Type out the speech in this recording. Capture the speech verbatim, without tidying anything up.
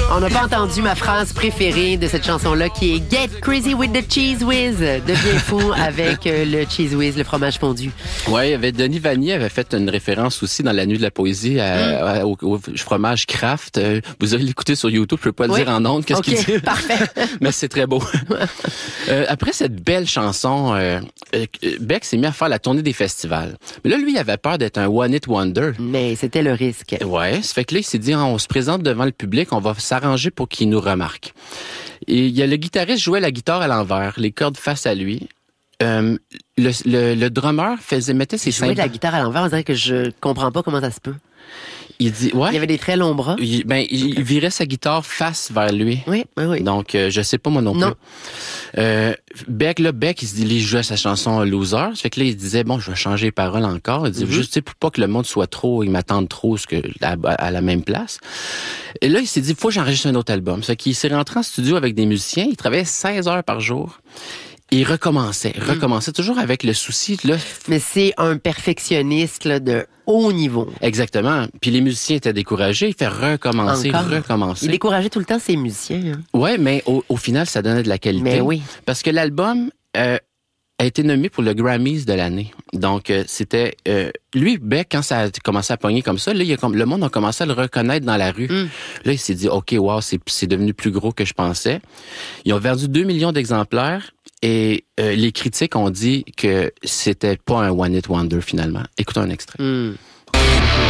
On n'a pas entendu ma phrase préférée de cette chanson-là qui est Get Crazy with the Cheese Whiz. Deviens fou avec euh, le Cheese Whiz, le fromage fondu. Oui, avait Denis Vanier avait fait une référence aussi dans la nuit de la poésie à, mm. au, au fromage Kraft. Euh, vous allez l'écouter sur YouTube, je peux pas le oui. dire en ondes, qu'est-ce okay, qu'il dit. Parfait. Mais c'est très beau. euh, après cette belle chanson, euh, Beck s'est mis à faire la tournée des festivals. Mais là, lui, il avait peur d'être un one-hit wonder. Mais c'était le risque. Ouais, ça fait que là, il s'est dit, on se présente devant le public, on va s'arranger pour qu'il nous remarque. Et il y a le guitariste jouait la guitare à l'envers, les cordes face à lui. Euh, le, le, le drummer faisait mettait ses jouait de la guitare à l'envers, on dirait que je comprends pas comment ça se peut. Il dit ouais. Il y avait des très longs bras. Il, ben il virait sa guitare face vers lui. Oui, oui, oui. Donc euh, je sais pas moi non, non. plus. Euh, Beck là, Beck il se dit il jouait sa chanson Loser, ça fait que là il disait bon je vais changer les paroles encore. Il dit mm-hmm. juste tu sais pour pas que le monde soit trop, il m'attende trop ce que à, à la même place. Et là il s'est dit faut que j'enregistre un autre album. Ça fait qu'il s'est rentré en studio avec des musiciens. Il travaillait seize heures par jour. Il recommençait, recommençait, mmh. toujours avec le souci. Là. Mais c'est un perfectionniste là, de haut niveau. Exactement. Puis les musiciens étaient découragés. Il fait recommencer, Encore? recommencer. Il décourageait tout le temps ses musiciens. Hein. Oui, mais au, au final, ça donnait de la qualité. Mais oui. Parce que l'album euh, a été nommé pour le Grammys de l'année. Donc, euh, c'était... Euh, lui, Beck, quand ça a commencé à pogner comme ça, là, il a, le monde a commencé à le reconnaître dans la rue. Mm. Là, il s'est dit, OK, wow, c'est, c'est devenu plus gros que je pensais. Ils ont vendu deux millions d'exemplaires. Et euh, les critiques ont dit que c'était pas un one-hit wonder finalement. Écoutons un extrait. Mm.